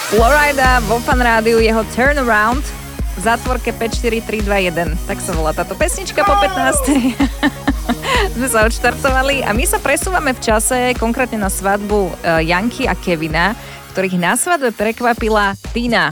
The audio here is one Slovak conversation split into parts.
Florida vo Fan Rádiu, jeho Turnaround v zátvorke 5, 4, 3, 2, 1. Tak sa volá táto pesnička po 15. Sme sa odštartovali a my sa presúvame v čase konkrétne na svadbu Janky a Kevina, ktorých na svadbe prekvapila Tina.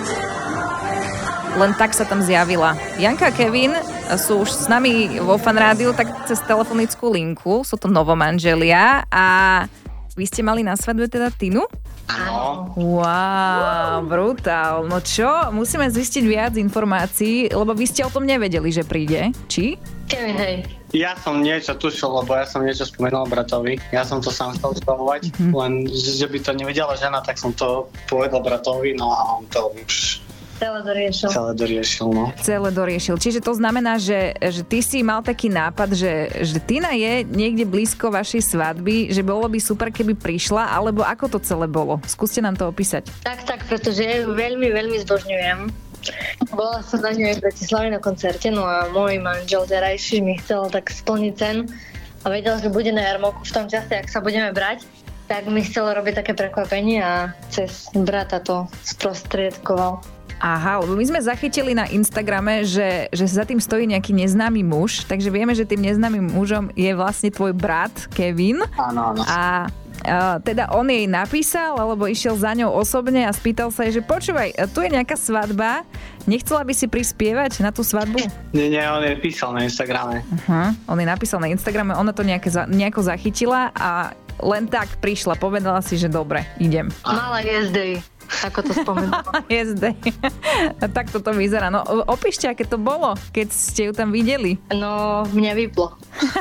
Len tak sa tam zjavila. Janka a Kevin sú už s nami vo Fan Rádiu tak cez telefonickú linku, sú to novomanželia a vy ste mali na svadbe teda Tinu? Áno. Wow, brutál. No čo? Musíme zistiť viac informácií, lebo vy ste o tom nevedeli, že príde. Či? Kevin, hej. Ja som niečo tušil, lebo ja som niečo spomenul bratovi. Ja som to sám chcel spavovať, len že by to nevedela žena, tak som to povedal bratovi, no a on to už celé doriešil. Čiže to znamená, že ty si mal taký nápad, že Tina je niekde blízko vašej svadby, že bolo by super, keby prišla, alebo ako to celé bolo? Skúste nám to opísať. Tak, pretože ja ju veľmi, veľmi zbožňujem. Bola som na ňu aj v Bratislave na koncerte, no a môj manžel terajší mi chcel tak splniť sen a vedel, že bude na jarmoku v tom čase, ak sa budeme brať, tak mi chcel robiť také prekvapenie a cez brata to sprostredkoval. Aha, lebo my sme zachytili na Instagrame, že za tým stojí nejaký neznámy muž, takže vieme, že tým neznámym mužom je vlastne tvoj brat Kevin. Áno. A teda on jej napísal, alebo išiel za ňou osobne a spýtal sa jej, že počúvaj, tu je nejaká svadba, nechcela by si prispievať na tú svadbu? Nie, on je písal na Instagrame. On je napísal na Instagrame, ona to nejako zachytila a len tak prišla, povedala si, že dobre, idem. Mala yesterday. Ako to spomenula. Jezde. Tak toto vyzerá. No opíšte, aké to bolo, keď ste ju tam videli. No, mňa vyplo.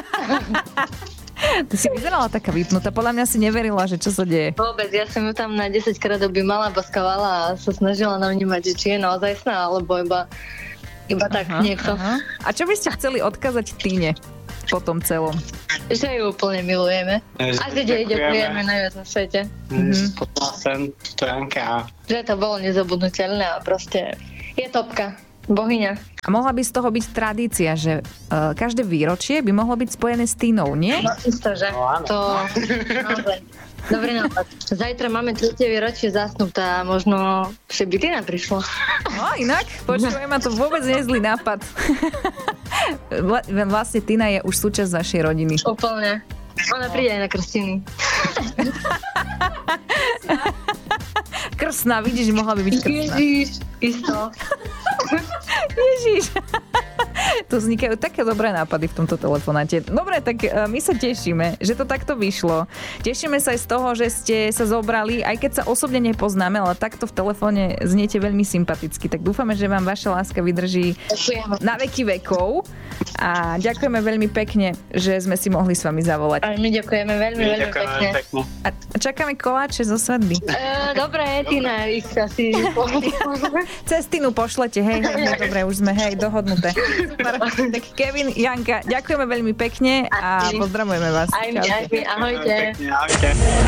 Ty si vyzerala taká vypnutá. Podľa mňa si neverila, že čo sa deje. Vôbec, ja som ju tam na 10 krát objímala, boskavala a sa snažila navnímať, že či je naozaj sná, alebo iba tak niekto. A čo by ste chceli odkázať Tine po tom celom? Že ju úplne milujeme. A že jej ďakujeme najviac na svete. To Janka. Že to bolo nezabudnutelné a proste je topka. Bohyňa. A mohla by z toho byť tradícia, že každé výročie by mohlo byť spojené s Tínou, nie? No isto, že? No, áno. To naozaj. Dobrý nápad. Zajtra máme 3. výročie zásnutá, možno že by Tina prišla. No inak, počujem, ma to vôbec nezlý nápad. Vlastne Tina je už súčasť našej rodiny. Úplne. Ona príde aj na krstiny. Krstná, vidíš, mohla by byť krstná. Ježiš, isto. Ježiš. Tu vznikajú také dobré nápady v tomto telefonáte. Dobre, tak my sa tešíme, že to takto vyšlo. Tešíme sa aj z toho, že ste sa zobrali, aj keď sa osobne nepoznáme, ale takto v telefóne zniete veľmi sympaticky. Tak dúfame, že vám vaša láska vydrží na veky vekov. A ďakujeme veľmi pekne, že sme si mohli s vami zavolať. A my ďakujeme veľmi pekne. A čakáme koláče zo svadby. Dobre, Tina, ich asi Cez Tinu pošlete, hej, dobre, už sme, dohodnuté. Super. Tak Kevin, Janka, ďakujeme veľmi pekne a pozdravujeme vás. Aj my, ahojte. Ahojte.